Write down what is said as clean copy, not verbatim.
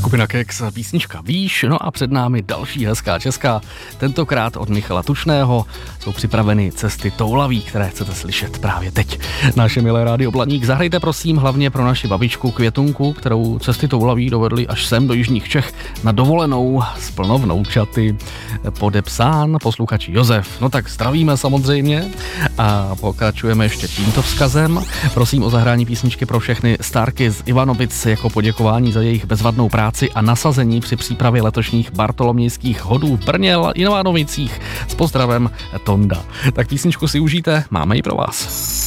Skupina Keks, písnička Víš, no a před námi další hezká česká, tentokrát od Michala Tučného. Jsou připraveny Cesty toulavý, které chcete slyšet právě teď. Naše milé Rádio Blaník, zahrajte prosím hlavně pro naši babičku Květunku, kterou Cesty toulavý dovedly až sem do jižních Čech na dovolenou s plnou vnoučaty. Podepsán posluchač Josef. No tak zdravíme samozřejmě a pokračujeme ještě tímto vzkazem. Prosím o zahrání písničky pro všechny stárky z Ivanovic jako poděkování za jejich bezvadnou práci a nasazení při přípravě letošních bartolomějských hodů v Brně a Ivanovicích. S pozdravem Tonda. Tak písničku si užijte, máme ji pro vás.